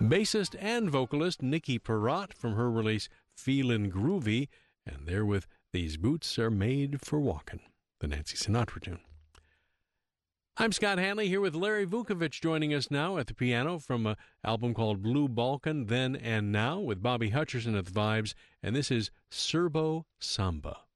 Bassist and vocalist Nikki Perrott from her release Feelin' Groovy, and there with These Boots Are Made for Walkin', the Nancy Sinatra tune. I'm Scott Hanley here with Larry Vukovich joining us now at the piano from an album called Blue Balkan, Then and Now, with Bobby Hutcherson at the vibes, and this is Serbo Samba.